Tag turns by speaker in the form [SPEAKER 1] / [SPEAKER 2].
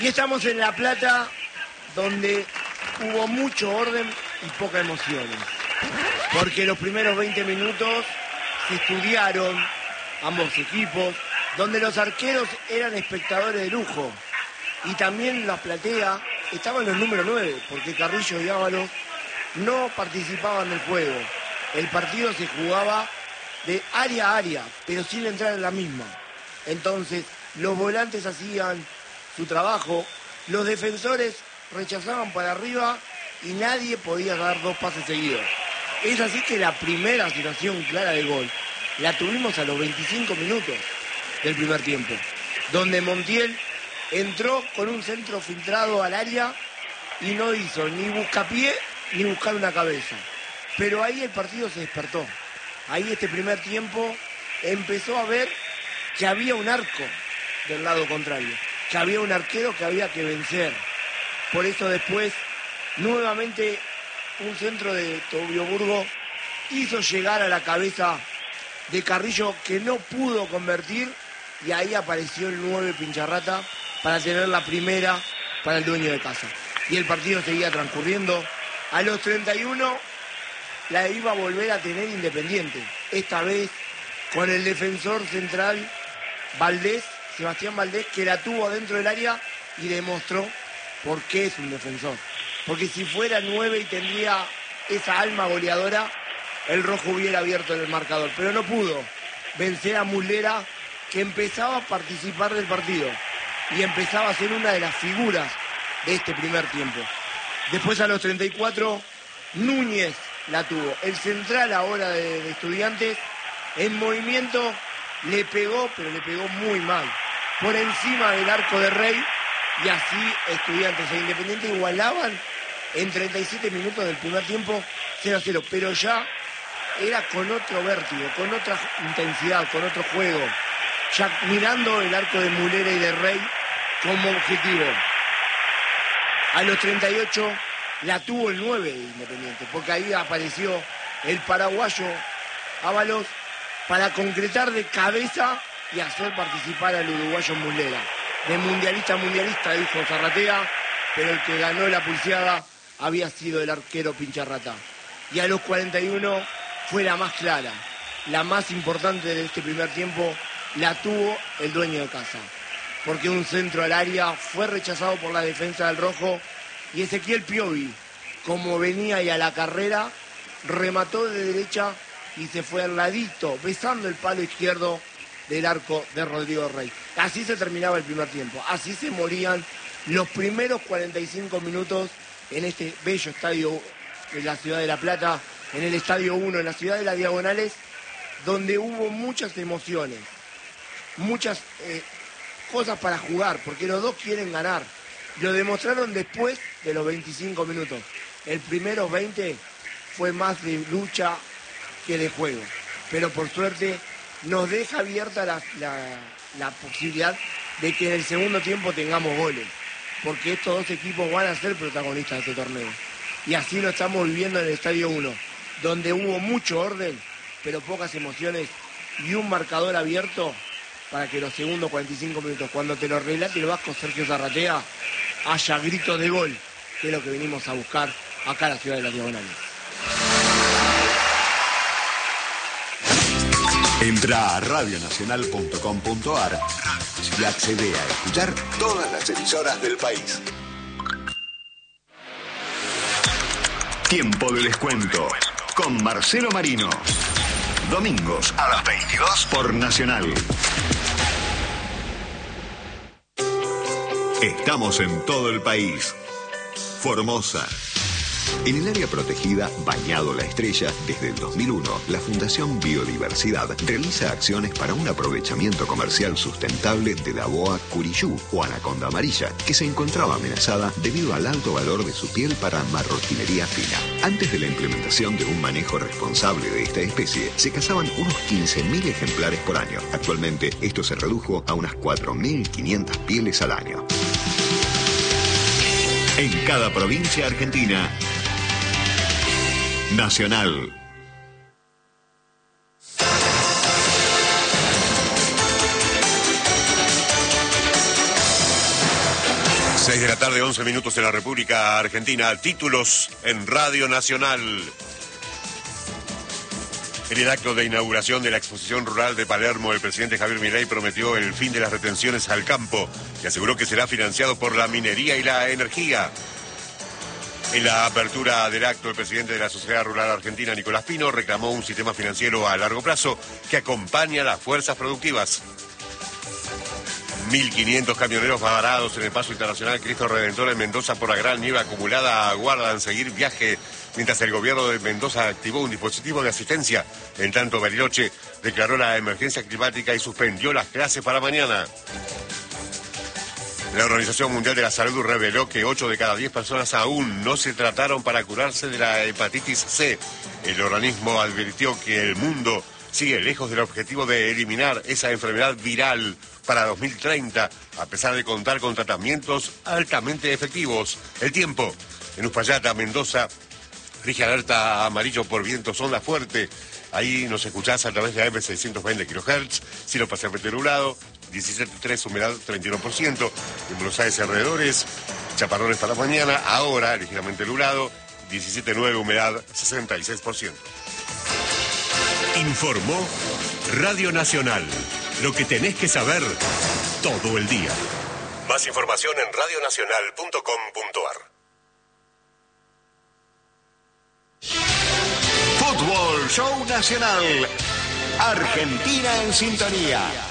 [SPEAKER 1] Y estamos en La Plata, donde hubo mucho orden y poca emociones. Porque los primeros 20 minutos se estudiaron ambos equipos, donde los arqueros eran espectadores de lujo. Y también la platea estaban los números 9, porque Carrillo y Ábalos no participaban del juego. El partido se jugaba de área a área, pero sin entrar en la misma. Entonces, los volantes hacían su trabajo, los defensores rechazaban para arriba y nadie podía dar dos pases seguidos. Es así que la primera situación clara de gol la tuvimos a los 25 minutos del primer tiempo, donde Montiel entró con un centro filtrado al área y no hizo ni buscapié ni buscar una cabeza. Pero ahí el partido se despertó. Ahí este primer tiempo empezó a ver que había un arco del lado contrario, que había un arquero que había que vencer. Por eso después, nuevamente, un centro de Tobio Burgo hizo llegar a la cabeza de Carrillo, que no pudo convertir, y ahí apareció el 9 Pincharrata para tener la primera para el dueño de casa. Y el partido seguía transcurriendo. A los 31 la iba a volver a tener Independiente. Esta vez con el defensor central Valdés, Sebastián Valdés, que la tuvo dentro del área y demostró por qué es un defensor. Porque si fuera 9 y tendría esa alma goleadora, el rojo hubiera abierto el marcador. Pero no pudo vencer a Muslera, que empezaba a participar del partido y empezaba a ser una de las figuras de este primer tiempo. Después a los 34, Núñez la tuvo. El central ahora de Estudiantes, en movimiento, le pegó, pero le pegó muy mal, por encima del arco de Rey, y así Estudiantes e Independiente igualaban en 37 minutos del primer tiempo 0-0, pero ya era con otro vértigo, con otra intensidad, con otro juego, ya mirando el arco de Mulera y de Rey como objetivo. A los 38 la tuvo el 9 de Independiente, porque ahí apareció el paraguayo Ábalos para concretar de cabeza y hacer participar al uruguayo Mulera. De mundialista a mundialista, dijo Zarratea, pero el que ganó la pulseada había sido el arquero Pincharrata. Y a los 41 fue la más clara, la más importante de este primer tiempo, la tuvo el dueño de casa. Porque un centro al área fue rechazado por la defensa del rojo y Ezequiel Piovi, como venía y a la carrera, remató de derecha y se fue al ladito, besando el palo izquierdo del arco de Rodrigo Rey. Así se terminaba el primer tiempo, así se morían los primeros 45 minutos en este bello estadio de la ciudad de La Plata, en el Estadio 1, en la ciudad de las Diagonales, donde hubo muchas emociones, muchas cosas para jugar, porque los dos quieren ganar. Lo demostraron después de los 25 minutos. El primero 20 fue más de lucha que de juego, pero por suerte nos deja abierta la posibilidad de que en el segundo tiempo tengamos goles, porque estos dos equipos van a ser protagonistas de este torneo. Y así lo estamos viviendo en el Estadio 1, donde hubo mucho orden, pero pocas emociones y un marcador abierto para que los segundos 45 minutos, cuando te lo relate el vasco Sergio Zarratea, haya gritos de gol, que es lo que venimos a buscar acá en la ciudad de las Diagonales.
[SPEAKER 2] Entra a radionacional.com.ar y accede a escuchar todas las emisoras del país. Tiempo de descuento con Marcelo Marino. Domingos a las 22 por Nacional. Estamos en todo el país. Formosa. En el área protegida Bañado La Estrella, desde el 2001, la Fundación Biodiversidad realiza acciones para un aprovechamiento comercial sustentable de la boa curiyú o anaconda amarilla, que se encontraba amenazada debido al alto valor de su piel para marroquinería fina. Antes de la implementación de un manejo responsable de esta especie, se cazaban unos 15.000 ejemplares por año. Actualmente, esto se redujo a unas 4.500 pieles al año. En cada provincia argentina, Nacional.
[SPEAKER 3] 6 de la tarde, 11 minutos en la República Argentina. Títulos en Radio Nacional. En el acto de inauguración de la exposición rural de Palermo, el presidente Javier Milei prometió el fin de las retenciones al campo y aseguró que será financiado por la minería y la energía. En la apertura del acto, el presidente de la Sociedad Rural Argentina, Nicolás Pino, reclamó un sistema financiero a largo plazo que acompañe a las fuerzas productivas. 1.500 camioneros varados en el paso internacional Cristo Redentor en Mendoza por la gran nieve acumulada aguardan seguir viaje, mientras el gobierno de Mendoza activó un dispositivo de asistencia. En tanto, Bariloche declaró la emergencia climática y suspendió las clases para mañana. La Organización Mundial de la Salud reveló que 8 de cada 10 personas aún no se trataron para curarse de la hepatitis C. El organismo advirtió que el mundo sigue lejos del objetivo de eliminar esa enfermedad viral para 2030, a pesar de contar con tratamientos altamente efectivos. El tiempo. En Uspallata, Mendoza, rige alerta amarillo por vientos onda fuerte. Ahí nos escuchás a través de AM 620 kHz, cielo parcialmente nublado, 17.3, humedad 31%. En Buenos Aires y alrededores, chaparrones para mañana, ahora ligeramente nublado, 17.9, humedad 66%.
[SPEAKER 4] Informó Radio Nacional. Lo que tenés que saber todo el día.
[SPEAKER 3] Más información en radionacional.com.ar.
[SPEAKER 2] Fútbol Show Nacional. Argentina en sintonía.